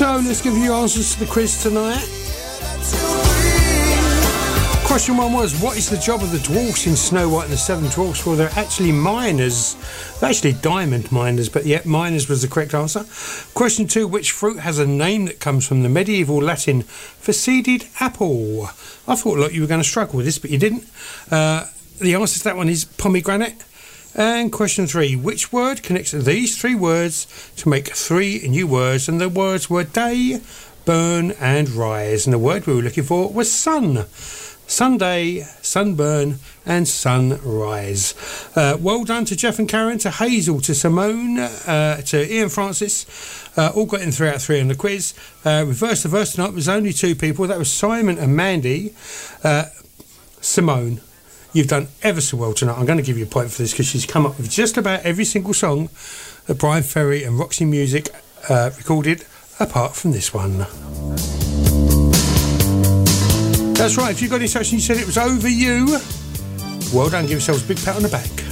go. Let's give you answers to the quiz tonight. Question 1 was, what is the job of the dwarfs in Snow White and the Seven Dwarfs? Well, they're actually miners. They're actually diamond miners, but yeah, miners was the correct answer. Question 2, which fruit has a name that comes from the medieval Latin for seeded apple? I thought like you were going to struggle with this, but you didn't. The answer to that one is pomegranate. And question 3, which word connects these 3 words to make 3 new words? And the words were day, burn and rise. And the word we were looking for was sun. Sunday, sunburn and sunrise. Well done to Jeff and Karen, to Hazel, to Simone, to Ian Francis. All got in 3 out of 3 on the quiz. Reverse the verse tonight was only 2 people. That was Simon and Mandy. Simone, you've done ever so well tonight. I'm going to give you a point for this because she's come up with just about every single song that Brian Ferry and Roxy Music recorded, apart from this one. That's right, if you got in touch and you said it was over you, well done, give yourselves a big pat on the back.